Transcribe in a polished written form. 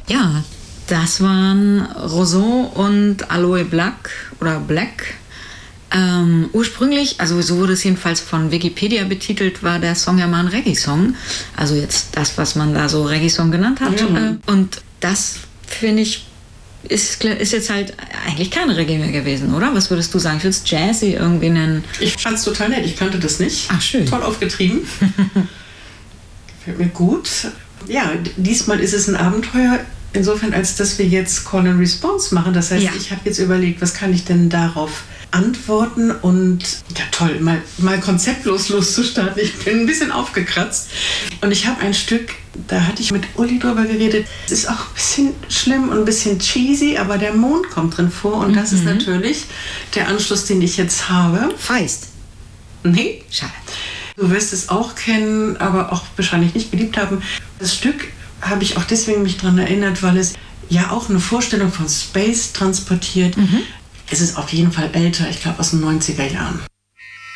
Ja, das waren Rousseau und Aloe Black oder Black. Ursprünglich, also so wurde es jedenfalls von Wikipedia betitelt, war der Song ja mal ein Reggae-Song. Also jetzt das, was man da so Reggae-Song genannt hat. Und das, finde ich, ist jetzt halt eigentlich kein Reggae mehr gewesen, oder? Was würdest du sagen? Ich würde es Jazzy irgendwie nennen. Ich fand es total nett. Ich kannte das nicht. Ach, schön. Toll aufgetrieben. Gefällt mir gut. Ja, diesmal ist es ein Abenteuer. Insofern, als dass wir jetzt Call and Response machen. Das heißt, ich habe jetzt überlegt, was kann ich denn darauf antworten und ja toll, mal konzeptlos loszustarten. Ich bin ein bisschen aufgekratzt und ich habe ein Stück, da hatte ich mit Uli drüber geredet. Es ist auch ein bisschen schlimm und ein bisschen cheesy, aber der Mond kommt drin vor und das ist natürlich der Anschluss, den ich jetzt habe. Feist. Nee. Schade. Du wirst es auch kennen, aber auch wahrscheinlich nicht geliebt haben. Das Stück habe ich auch deswegen mich daran erinnert, weil es ja auch eine Vorstellung von Space transportiert. Es ist auf jeden Fall älter, ich glaube aus den 90er Jahren.